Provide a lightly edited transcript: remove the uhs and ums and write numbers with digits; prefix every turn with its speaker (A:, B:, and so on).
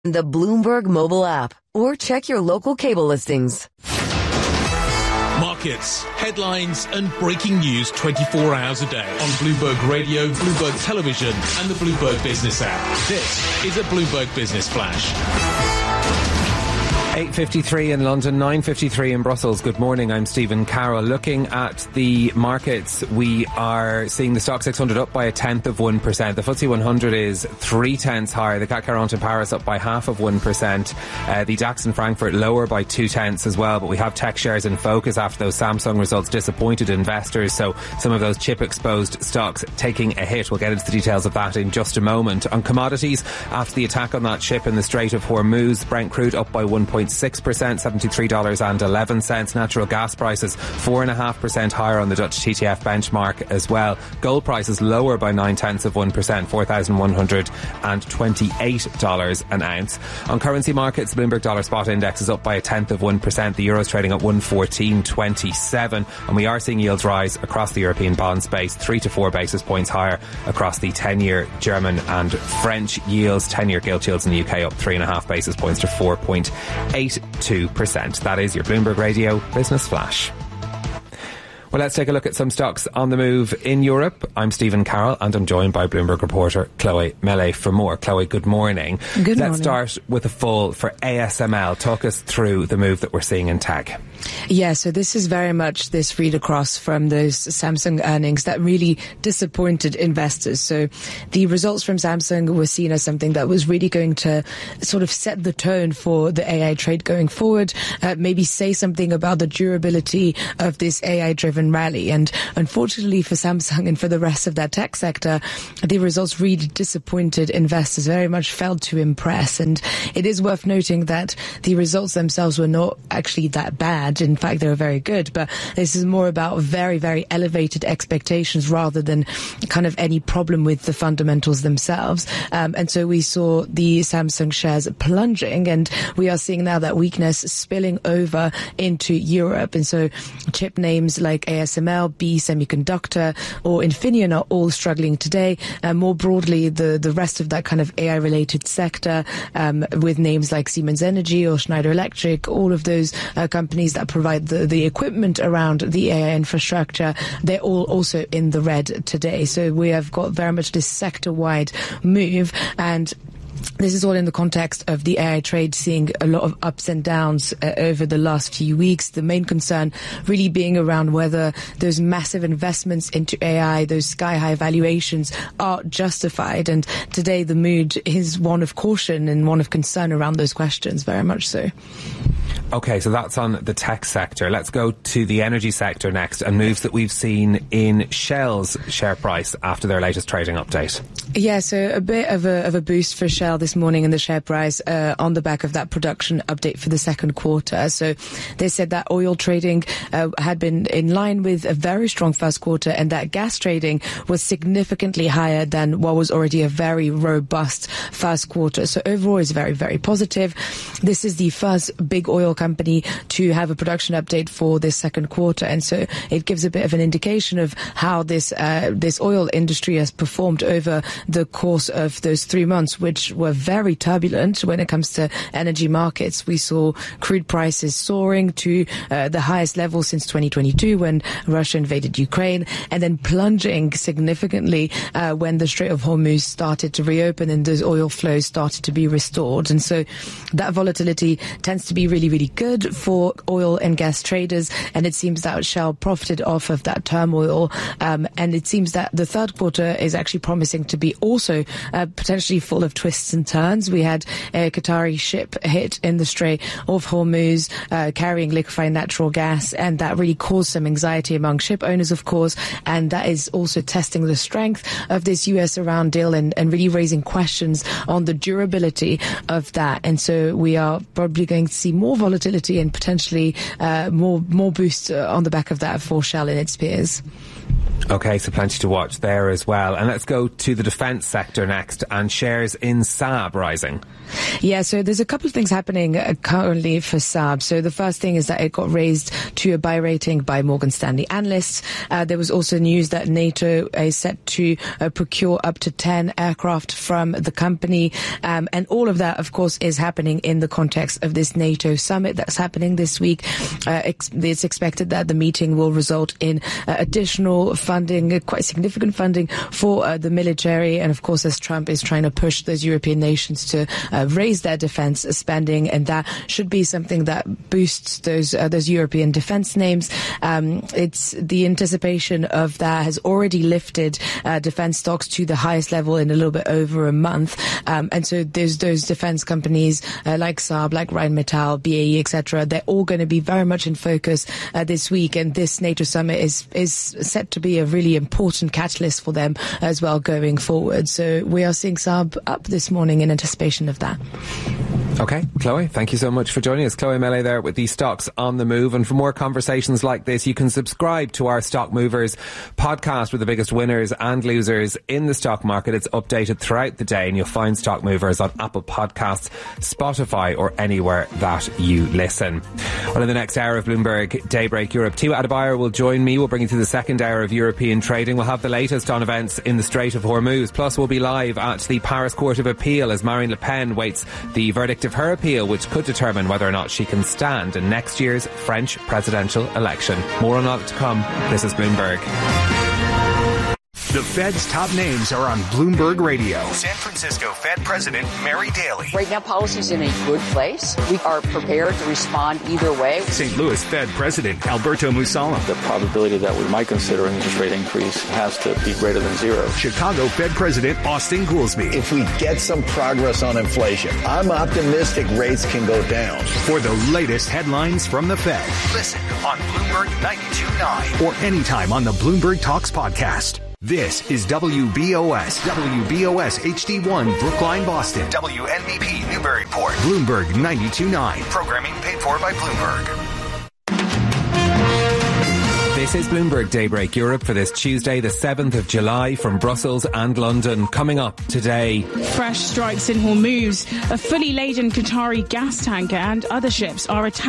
A: the Bloomberg mobile app, or check your local cable listings.
B: Markets, headlines and breaking news 24 hours a day on Bloomberg Radio, Bloomberg Television and the Bloomberg Business app. This is a Bloomberg Business Flash.
C: 8:53 in London, 9:53 in Brussels. Good morning, I'm Stephen Carroll. Looking at the markets, we are seeing the Stock 600 up by 0.1%. The FTSE 100 is 0.3 higher. The CAC 40 in Paris up by 0.5%. The DAX in Frankfurt lower by 0.2 as well. But we have tech shares in focus after those Samsung results disappointed investors. So some of those chip-exposed stocks taking a hit. We'll get into the details of that in just a moment. On commodities, after the attack on that ship in the Strait of Hormuz, Brent crude up by 1.6%, $73.11. Natural gas prices 4.5% higher on the Dutch TTF benchmark as well. Gold prices lower by 0.9%, $4,128 an ounce. On currency markets, the Bloomberg Dollar Spot Index is up by 0.1%. The Euro's trading at 114.27, and we are seeing yields rise across the European bond space, 3 to 4 basis points higher across the 10-year German and French yields. 10-year gilt yields in the UK up 3.5 basis points to 4.82%. That is your Bloomberg Radio Business Flash. Well, let's take a look at some stocks on the move in Europe. I'm Stephen Carroll and I'm joined by Bloomberg reporter Chloe Mellet for more. Chloe, good morning.
D: Good morning.
C: Let's start with a fall for ASML. Talk us through the move that we're seeing in tech.
D: Yeah, so this is very much this read across from those Samsung earnings that really disappointed investors. So the results from Samsung were seen as something that was really going to sort of set the tone for the AI trade going forward, maybe say something about the durability of this AI-driven rally. And unfortunately for Samsung and for the rest of that tech sector, the results really disappointed investors, very much failed to impress. And it is worth noting that the results themselves were not actually that bad. In fact, they were very good, but this is more about very, very elevated expectations rather than kind of any problem with the fundamentals themselves. And so we saw the Samsung shares plunging, and we are seeing now that weakness spilling over into Europe. And so chip names like ASML, B Semiconductor or Infineon are all struggling today. More broadly, the rest of that kind of AI-related sector, with names like Siemens Energy or Schneider Electric, all of those companies that provide the equipment around the AI infrastructure, they're all also in the red today. So we have got very much this sector-wide move, and this is all in the context of the AI trade seeing a lot of ups and downs over the last few weeks. The main concern really being around whether those massive investments into AI, those sky-high valuations are justified. And today the mood is one of caution and one of concern around those questions, very much so.
C: Okay, so that's on the tech sector. Let's go to the energy sector next, and moves that we've seen in Shell's share price after their latest trading update.
D: Yeah, so a bit of a boost for Shell this morning in the share price on the back of that production update for the second quarter. So they said that oil trading had been in line with a very strong first quarter, and that gas trading was significantly higher than what was already a very robust first quarter. So overall, it's very, very positive. This is the first big oil company to have a production update for this second quarter, and so it gives a bit of an indication of how this oil industry has performed over the course of those 3 months, which were very turbulent when it comes to energy markets. We saw crude prices soaring to the highest level since 2022 when Russia invaded Ukraine, and then plunging significantly when the Strait of Hormuz started to reopen and those oil flows started to be restored. And so that volatility tends to be really, really good for oil and gas traders, and it seems that Shell profited off of that turmoil, and it seems that the third quarter is actually promising to be also potentially full of twists and turns. We had a Qatari ship hit in the Strait of Hormuz carrying liquefied natural gas, and that really caused some anxiety among ship owners, of course, and that is also testing the strength of this US-Iran deal and really raising questions on the durability of that. And so we are probably going to see more volatility and potentially more boost on the back of that for Shell and its peers.
C: Okay, so plenty to watch there as well. And let's go to the defence sector next, and shares in Saab rising.
D: Yeah, so there's a couple of things happening currently for Saab. So the first thing is that it got raised to a buy rating by Morgan Stanley analysts. There was also news that NATO is set to procure up to 10 aircraft from the company. And all of that, of course, is happening in the context of this NATO summit that's happening this week. It's expected that the meeting will result in additional funding, quite significant funding for the military. And of course, as Trump is trying to push those European nations to raise their defense spending, and that should be something that boosts those European defense names. It's the anticipation of that has already lifted defense stocks to the highest level in a little bit over a month. And so there's those defense companies like Saab, like Rheinmetall, BAE, etc. They're all going to be very much in focus this week, and this NATO summit is set to be a really important catalyst for them as well going forward. So we are seeing Saab up this morning in anticipation of that.
C: Okay, Chloe, thank you so much for joining us. Chloe Melee there with the Stocks on the Move. And for more conversations like this, you can subscribe to our Stock Movers podcast with the biggest winners and losers in the stock market. It's updated throughout the day, and you'll find Stock Movers on Apple Podcasts, Spotify, or anywhere that you listen. Well, in the next hour of Bloomberg Daybreak Europe, Tua Adebayo will join me. We'll bring you through the second hour of European trading. We'll have the latest on events in the Strait of Hormuz. Plus, we'll be live at the Paris Court of Appeal as Marine Le Pen waits the verdict of her appeal, which could determine whether or not she can stand in next year's French presidential election. More on that to come. This is Bloomberg.
E: The Fed's top names are on Bloomberg Radio. San Francisco Fed President Mary Daly.
F: Right now, policy's in a good place. We are prepared to respond either way.
E: St. Louis Fed President Alberto Mussolem.
G: The probability that we might consider an interest rate increase has to be greater than zero.
E: Chicago Fed President Austin Goolsbee.
H: If we get some progress on inflation, I'm optimistic rates can go down.
E: For the latest headlines from the Fed, listen on Bloomberg 92.9 or anytime on the Bloomberg Talks podcast. This is WBOS HD1 Brookline, Boston. WNBP Newburyport. Bloomberg 92.9. Programming paid for by Bloomberg.
C: This is Bloomberg Daybreak Europe for this Tuesday, the 7th of July, from Brussels and London. Coming up today,
I: fresh strikes in Hormuz. A fully laden Qatari gas tanker and other ships are attacked.